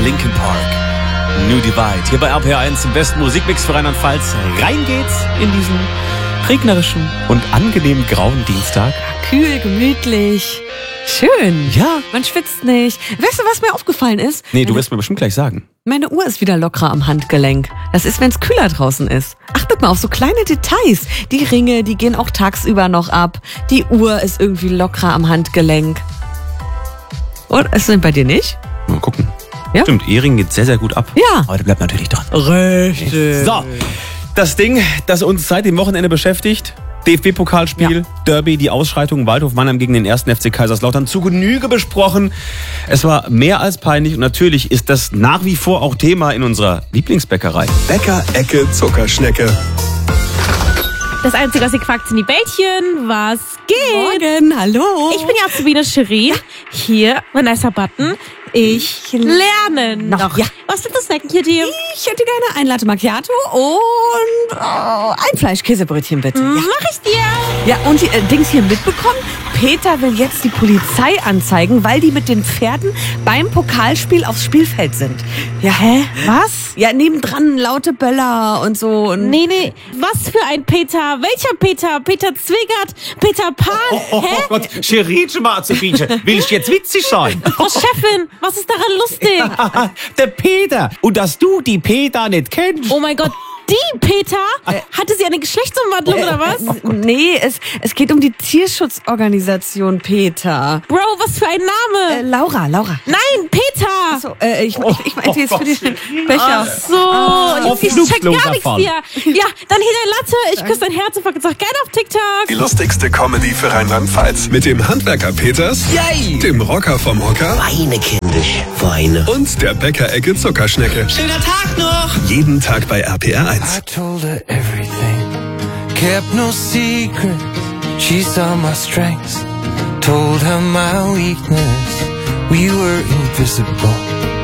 Linkin Park. New Divide. Hier bei RPR1 im besten Musikmix für Rheinland-Pfalz. Rein geht's in diesen regnerischen und angenehmen grauen Dienstag. Kühl, gemütlich. Schön. Ja. Man schwitzt nicht. Weißt du, was mir aufgefallen ist? Nee, du wirst mir bestimmt gleich sagen. Meine Uhr ist wieder lockerer am Handgelenk. Das ist, wenn es kühler draußen ist. Achtet mal auf so kleine Details. Die Ringe, die gehen auch tagsüber noch ab. Die Uhr ist irgendwie lockerer am Handgelenk. Und ist denn bei dir nicht? Mal gucken. Ja? Stimmt, Ehring geht sehr, sehr gut ab. Ja. Aber der bleibt natürlich dran. Richtig. So, das Ding, das uns seit dem Wochenende beschäftigt. DFB-Pokalspiel, Derby, die Ausschreitung Waldhof Mannheim gegen den 1. FC Kaiserslautern zu Genüge besprochen. Es war mehr als peinlich und natürlich ist das nach wie vor auch Thema in unserer Lieblingsbäckerei. Bäcker-Ecke Zuckerschnecke. Das Einzige, was ihr quackt, sind die Bällchen. Was geht? Morgen, hallo. Ich bin die Azubine Shirin. Hier, Vanessa Button. Ich lerne noch. Ja. Was willst du snacken hier, dir? Ich hätte gerne ein Latte Macchiato und ein Fleischkäsebrötchen bitte. Ja. Mach ich dir. Ja, und die Dings hier mitbekommen? Peter will jetzt die Polizei anzeigen, weil die mit den Pferden beim Pokalspiel aufs Spielfeld sind. Ja, hä? Was? Ja, nebendran laute Böller und so. Und Nee. Was für ein Peter? Welcher Peter? Peter Zwingert? Peter Pan? Hä? Gott, Shirin schon mal Azubine. Will ich jetzt witzig sein? Frau Chefin, was ist daran lustig? Der Peter. Und dass du die Peter nicht kennst. Oh mein Gott, die Peter? Hatte sie eine Geschlechtsumwandlung oder was? Nee, es geht um die Tierschutzorganisation Peter. Bro, was für ein Name? Laura. Nein, Peter! So, ich meinte jetzt für den Becher. So, ich check gar nichts davon. hier. Ja, dann hier deine Latte. Ich küsse dein Herz und sag gerne auf TikTok. Die lustigste Comedy für Rheinland-Pfalz. Mit dem Handwerker Peters, Yay! dem Rocker vom Hocker Weine, kindisch, weine. und der Bäcker-Ecke Zuckerschnecke. Schöner Tag noch! Jeden Tag bei RPR1. I told her everything, kept no secret. She saw my strengths, told her my weakness. We were invisible.